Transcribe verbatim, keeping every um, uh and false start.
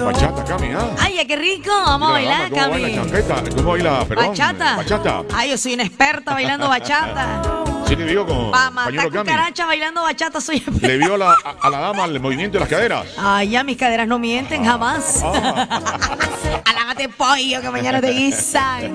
Bachata, Cami, ¿ah? Ay, qué rico. Vamos a bailar, ¿Cómo Cami. baila champeta? ¿Cómo baila? Perdón, Bachata. Bachata. Ay, yo soy una experta bailando bachata. Sí, le vio con Pa' matar pañuelo Cami. cucaracha bailando bachata soy experta. Le vio a la, a, a la dama el movimiento de las caderas. Ay, ya mis caderas no mienten jamás. Ah. Alágate pollo que mañana te guisan.